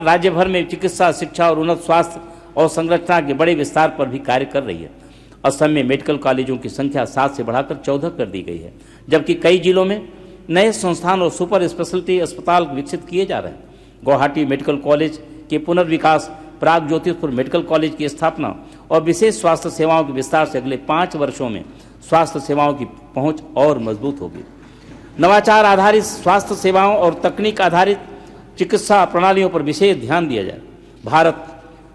राज्य भर में चिकित्सा, शिक्षा और उन्नत स्वास्थ्य और संरचना के बड़े विस्तार पर भी कार्य कर रही है। असम में मेडिकल कॉलेजों की संख्या 7 से बढ़ाकर 14 कर दी गई है, जबकि कई जिलों में नए संस्थान और सुपर स्पेशलिटी अस्पताल विकसित किए जा रहे हैं। गुवाहाटी मेडिकल कॉलेज के पुनर्विकास, प्राग ज्योतिषपुर मेडिकल कॉलेज की स्थापना और विशेष स्वास्थ्य सेवाओं के विस्तार से अगले 5 वर्षों में स्वास्थ्य सेवाओं की पहुंच और मजबूत होगी। नवाचार आधारित स्वास्थ्य सेवाओं और तकनीक आधारित चिकित्सा प्रणालियों पर विशेष ध्यान दिया जाए। भारत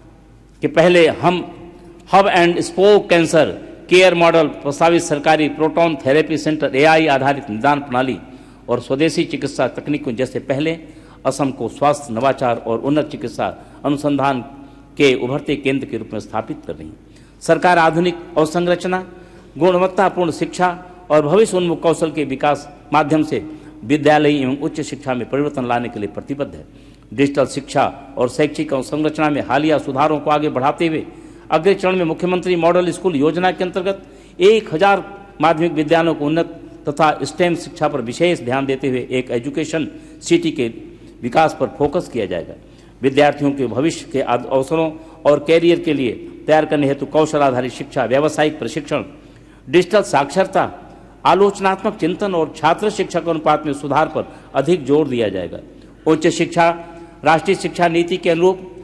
के पहले हम hub and spoke cancer care model, प्रस्तावित सरकारी प्रोटॉन थेरेपी सेंटर, AI आधारित निदान प्रणाली और स्वदेशी चिकित्सा तकनीकों जैसे पहले असम को स्वास्थ्य, नवाचार और उन्नत चिकित्सा अनुसंधान के उभरते केंद्र के रूप में स्थापित कर रही है। सरकार आधुनिक अवसंरचना, गुणवत्तापूर्ण शिक्षा और भविष्य उन्मुख कौशल के विकास माध्यम से विद्यालय एवं उच्च शिक्षा में परिवर्तन लाने के लिए प्रतिबद्ध है। डिजिटल शिक्षा और शैक्षिक अवसंरचना में हालिया सुधारों को आगे बढ़ाते हुए अगले चरण में मुख्यमंत्री मॉडल स्कूल योजना के अंतर्गत 1000 माध्यमिक विद्यालयों को उन्नत तथा स्टेम शिक्षा पर विशेष ध्यान देते हुए एक एजुकेशन सिटी के विकास पर फोकस किया जाएगा। विद्यार्थियों के भविष्य के अवसरों और कैरियर के लिए तैयार करने हेतु कौशल आधारित शिक्षा, व्यावसायिक प्रशिक्षण, डिजिटल साक्षरता, आलोचनात्मक चिंतन और छात्र शिक्षक अनुपात में सुधार पर अधिक जोर दिया जाएगा। उच्च शिक्षा, राष्ट्रीय शिक्षा नीति के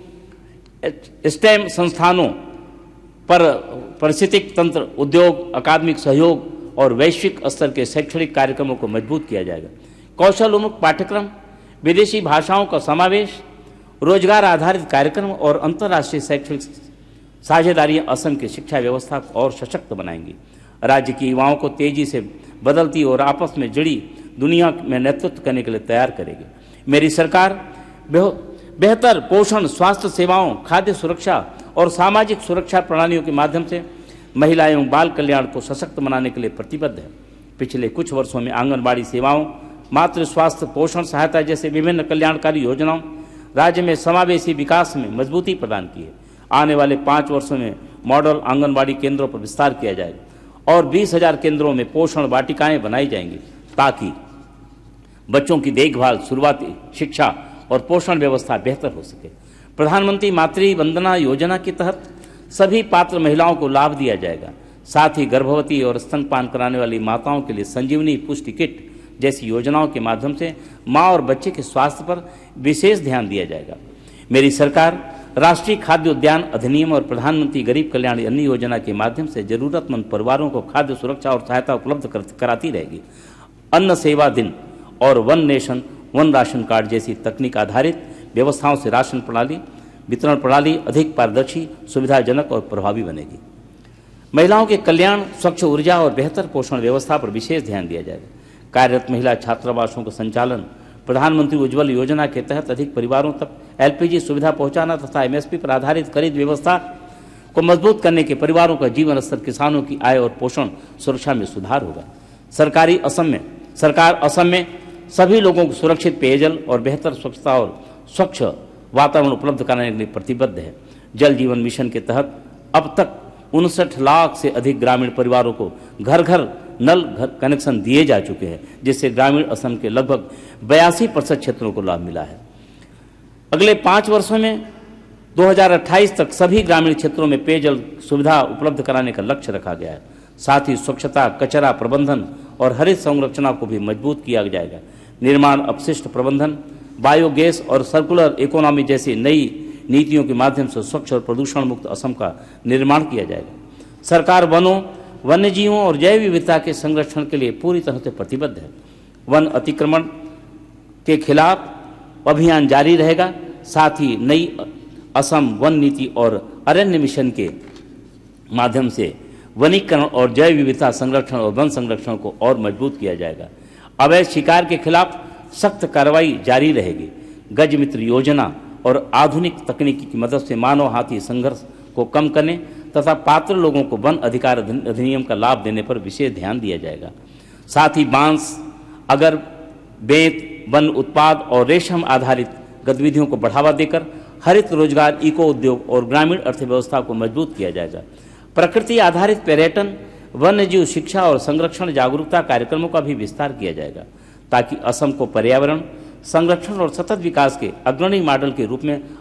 अनुरूप स्टेम संस्थानों पर पारिस्थितिक तंत्र, उद्योग, अकादमिक सहयोग और वैश्विक स्तर के शैक्षणिक कार्यक्रमों को मजबूत किया जाएगा। कौशल उन्मुख पाठ्यक्रम, विदेशी भाषाओं का समावेश, रोजगार आधारित कार्यक्रम और अंतर्राष्ट्रीय शैक्षणिक साझेदारियां असम की शिक्षा व्यवस्था को और सशक्त बनाएंगी। राज्य के युवाओं को तेजी से बदलती और आपस में जुड़ी दुनिया में नेतृत्व करने के लिए तैयार करेगी। मेरी सरकार बेहतर पोषण, स्वास्थ्य सेवाओं, खाद्य सुरक्षा और सामाजिक सुरक्षा प्रणालियों के माध्यम से महिला एवं बाल कल्याण को सशक्त बनाने के लिए प्रतिबद्ध है। पिछले कुछ वर्षों में आंगनबाड़ी सेवाओं, मातृ स्वास्थ्य, पोषण सहायता जैसे विभिन्न कल्याणकारी योजनाओं राज्य में समावेशी विकास में मजबूती प्रदान की है। आने वाले 5 वर्षों में मॉडल आंगनबाड़ी केंद्रों पर विस्तार किया जाएगा और 20,000 केंद्रों में पोषण वाटिकाएं बनाई जाएंगी ताकि बच्चों की देखभाल, शुरुआती शिक्षा और पोषण व्यवस्था बेहतर हो सके। प्रधानमंत्री मातृ वंदना योजना के तहत सभी पात्र महिलाओं को लाभ दिया जाएगा। साथ ही गर्भवती और स्तनपान कराने वाली माताओं के लिए संजीवनी पुष्टि किट जैसी योजनाओं के माध्यम से मां और बच्चे के स्वास्थ्य पर विशेष ध्यान दिया जाएगा। मेरी सरकार राष्ट्रीय खाद्य उद्यान अधिनियम और प्रधानमंत्री गरीब कल्याण अन्न योजना के माध्यम से जरूरतमंद परिवारों को खाद्य सुरक्षा और सहायता उपलब्ध कराती रहेगी। अन्न सेवा दिन और one nation one ration card जैसी तकनीक आधारित व्यवस्थाओं से राशन प्रणाली, वितरण प्रणाली अधिक पारदर्शी, सुविधाजनक और प्रभावी बनेगी। महिलाओं के कल्याण, स्वच्छ ऊर्जा और बेहतर पोषण व्यवस्था पर विशेष ध्यान दिया जाएगा। कार्यरत महिला छात्रावासों का संचालन, प्रधानमंत्री उज्ज्वल योजना के तहत अधिक परिवारों तक LPG सुविधा पहुंचाना तथा MSP पर आधारित खरीद व्यवस्था को मजबूत करने के परिवारों का जीवन स्तर, किसानों की आय और पोषण सुरक्षा में सुधार होगा। सरकार असम में सभी लोगों को सुरक्षित पेयजल और बेहतर स्वच्छता और स्वच्छ वातावरण उपलब्ध कराने के लिए प्रतिबद्ध है। जल जीवन मिशन के तहत अब तक 59 लाख से अधिक ग्रामीण परिवारों को घर घर नल कनेक्शन दिए जा चुके हैं, जिससे ग्रामीण असम के लगभग 82% क्षेत्रों को लाभ मिला है। अगले 5 वर्षों में 2028 तक सभी ग्रामीण क्षेत्रों में पेयजल सुविधा उपलब्ध कराने का लक्ष्य रखा गया है। साथ ही स्वच्छता, कचरा प्रबंधन और हरित संरचना को भी मजबूत किया जाएगा। निर्माण अपशिष्ट प्रबंधन, बायोगैस और सर्कुलर इकोनॉमी जैसी नई नीतियों के माध्यम से स्वच्छ और प्रदूषण मुक्त असम का निर्माण किया जाएगा। सरकार वनों, वन्यजीवों और जैव विविधता के संरक्षण के लिए पूरी तरह से प्रतिबद्ध है। वन अतिक्रमण के खिलाफ अभियान जारी रहेगा। साथ ही नई असम वन नीति और अरण्य मिशन के माध्यम से वनीकरण और जैव विविधता संरक्षण और वन संरक्षण को और मजबूत किया जाएगा। अवैध शिकार के खिलाफ सख्त कार्रवाई जारी रहेगी। गज मित्र योजना और आधुनिक तकनीकी की मदद से मानव हाथी संघर्ष को कम करने तथा पात्र लोगों को वन अधिकार अधिनियम का लाभ देने पर विशेष ध्यान दिया जाएगा। साथ ही बांस, अगर, बेंत, वन उत्पाद और रेशम आधारित गतिविधियों को बढ़ावा देकर हरित रोजगार, इको उद्योग और ग्रामीण अर्थव्यवस्था को मजबूत किया जाएगा। प्रकृति आधारित पर्यटन, वन्यजीव शिक्षा और संरक्षण जागरूकता कार्यक्रमों का भी विस्तार किया जाएगा ताकि असम को पर्यावरण संरक्षण और सतत विकास के अग्रणी मॉडल के रूप में